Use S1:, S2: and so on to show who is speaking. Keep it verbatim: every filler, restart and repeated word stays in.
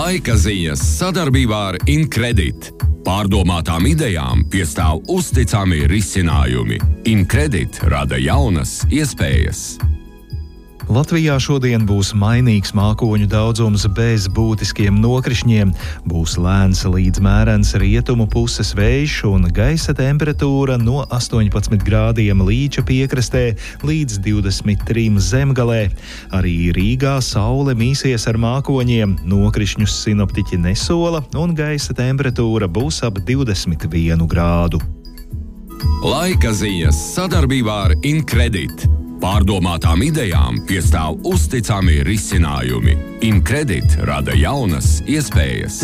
S1: Laika ziņas sadarbībā ar Incredit. Pārdomātām idejām piestāv uzticami risinājumi. Incredit rada jaunas iespējas.
S2: Latvijā šodien būs mainīgs mākoņu daudzums bez būtiskiem nokrišņiem, būs lēns līdz mērens rietumu puses vējš un gaisa temperatūra no astoņpadsmit grādiem Līča piekrastē līdz divdesmit trim Zemgalē. Arī Rīgā saule mīsies ar mākoņiem, nokrišņus sinoptiķi nesola un gaisa temperatūra būs ap divdesmit vienu grādu.
S1: Laika ziņas sadarbībā ar Incredit. Pārdomātām idejām piestāv uzticami risinājumi. Incredit rada jaunas iespējas.